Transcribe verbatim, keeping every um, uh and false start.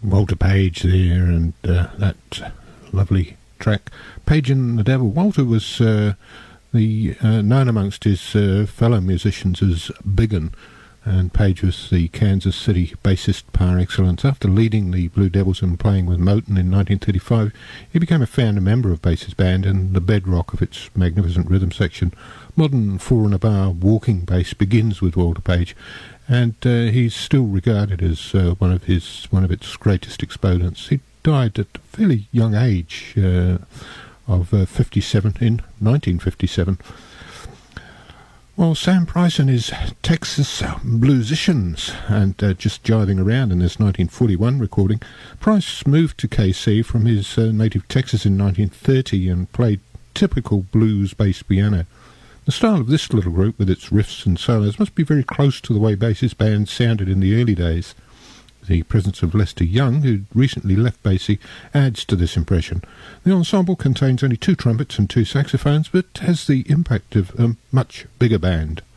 Walter Page there, and uh, that lovely track, Page and the Devil. Walter was uh, the uh, known amongst his uh, fellow musicians as Biggin, and Page was the Kansas City bassist par excellence. After leading the Blue Devils and playing with Moten in nineteen thirty-five, he became a founder member of Bass's band and the bedrock of its magnificent rhythm section. Modern four-in-a-bar walking bass begins with Walter Page, and uh, he's still regarded as uh, one of his one of its greatest exponents. He died at a fairly young age uh, of uh, fifty-seven in nineteen fifty-seven. Well, Sam Price and his Texas Bluesicians, and uh, just jiving around in this nineteen forty-one recording. Price moved to K C from his uh, native Texas in nineteen thirty and played typical blues bass piano. The style of this little group, with its riffs and solos, must be very close to the way Bass's band sounded in the early days. The presence of Lester Young, who'd recently left Basie, adds to this impression. The ensemble contains only two trumpets and two saxophones, but has the impact of a much bigger band.